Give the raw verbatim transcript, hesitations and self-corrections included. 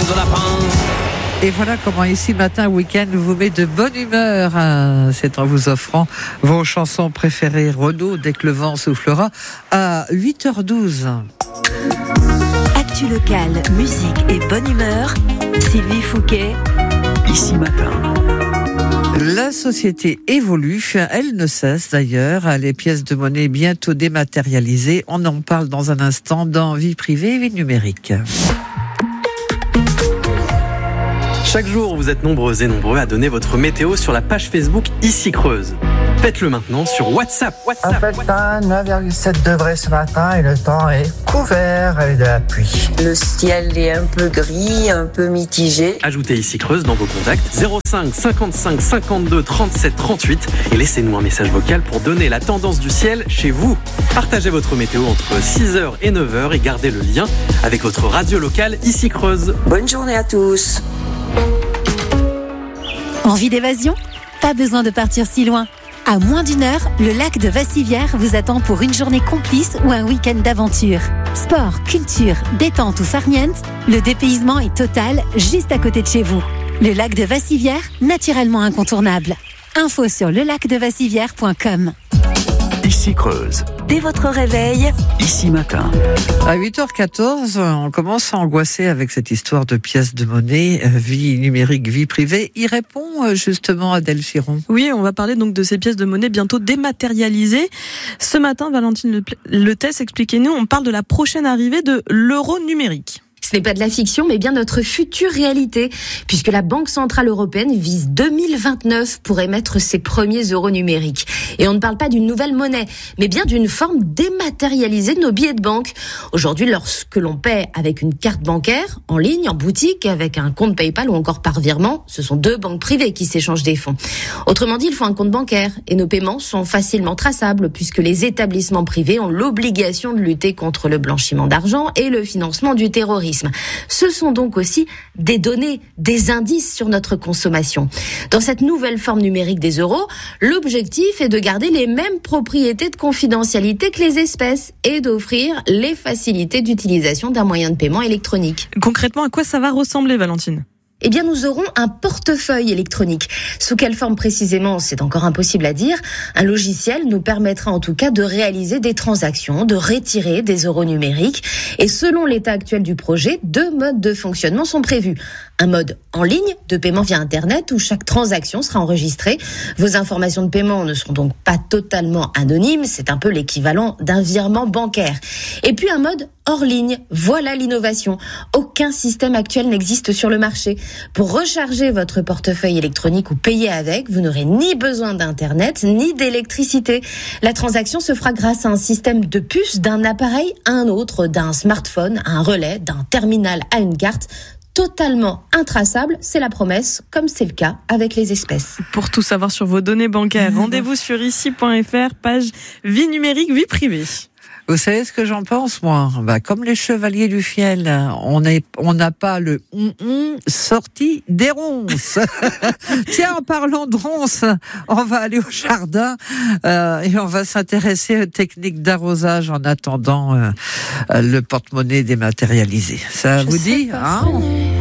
de lapin. Et voilà comment ici matin week-end vous met de bonne humeur. C'est en vous offrant vos chansons préférées Renaud dès que le vent soufflera à huit heures douze. Actu locale, musique et bonne humeur. Sylvie Fouquet, ici matin. La société évolue, elle ne cesse d'ailleurs. Les pièces de monnaie bientôt dématérialisées. On en parle dans un instant dans Vie privée et Vie numérique. Chaque jour, vous êtes nombreux et nombreux à donner votre météo sur la page Facebook Ici Creuse. Faites-le maintenant sur WhatsApp. WhatsApp. Un Feltin, neuf virgule sept degrés ce matin et le temps est couvert avec de la pluie. Le ciel est un peu gris, un peu mitigé. Ajoutez Ici Creuse dans vos contacts zéro cinq cinquante-cinq cinquante-deux trente-sept trente-huit et laissez-nous un message vocal pour donner la tendance du ciel chez vous. Partagez votre météo entre six heures et neuf heures et gardez le lien avec votre radio locale Ici Creuse. Bonne journée à tous. Envie d'évasion ? Pas besoin de partir si loin. À moins d'une heure, le lac de Vassivière vous attend pour une journée complice ou un week-end d'aventure. Sport, culture, détente ou farniente, le dépaysement est total juste à côté de chez vous. Le lac de Vassivière, naturellement incontournable. Info sur le lac de vassivière point com. Ici Creuse. Dès votre réveil, Ici matin. À huit heures quatorze, on commence à angoisser avec cette histoire de pièces de monnaie, vie numérique, vie privée. Il répond justement Adèle Chiron. Oui, on va parler donc de ces pièces de monnaie bientôt dématérialisées. Ce matin, Valentine Letès, expliquez-nous, on parle de la prochaine arrivée de l'euro numérique. Ce n'est pas de la fiction, mais bien notre future réalité, puisque la Banque Centrale Européenne vise deux mille vingt-neuf pour émettre ses premiers euros numériques. Et on ne parle pas d'une nouvelle monnaie, mais bien d'une forme dématérialisée de nos billets de banque. Aujourd'hui, lorsque l'on paie avec une carte bancaire, en ligne, en boutique, avec un compte PayPal ou encore par virement, ce sont deux banques privées qui s'échangent des fonds. Autrement dit, il faut un compte bancaire, et nos paiements sont facilement traçables, puisque les établissements privés ont l'obligation de lutter contre le blanchiment d'argent et le financement du terrorisme. Ce sont donc aussi des données, des indices sur notre consommation. Dans cette nouvelle forme numérique des euros, l'objectif est de garder les mêmes propriétés de confidentialité que les espèces et d'offrir les facilités d'utilisation d'un moyen de paiement électronique. Concrètement, à quoi ça va ressembler, Valentine ? Eh bien, nous aurons un portefeuille électronique. Sous quelle forme précisément, c'est encore impossible à dire. Un logiciel nous permettra en tout cas de réaliser des transactions, de retirer des euros numériques. Et selon l'état actuel du projet, deux modes de fonctionnement sont prévus. Un mode en ligne, de paiement via Internet, où chaque transaction sera enregistrée. Vos informations de paiement ne seront donc pas totalement anonymes. C'est un peu l'équivalent d'un virement bancaire. Et puis un mode hors ligne. Voilà l'innovation. Aucun système actuel n'existe sur le marché. Pour recharger votre portefeuille électronique ou payer avec, vous n'aurez ni besoin d'Internet, ni d'électricité. La transaction se fera grâce à un système de puces d'un appareil à un autre, d'un smartphone à un relais, d'un terminal à une carte. Totalement intraçable, c'est la promesse, comme c'est le cas avec les espèces. Pour tout savoir sur vos données bancaires, rendez-vous sur ici point f r, page vie numérique, vie privée. Vous savez ce que j'en pense, moi ? Bah, comme les chevaliers du fiel, on est, on n'a pas le on, on sorti des ronces. Tiens, en parlant de ronces, on va aller au jardin euh, et on va s'intéresser aux techniques d'arrosage en attendant euh, le porte-monnaie dématérialisé. Ça Je vous dit, hein ?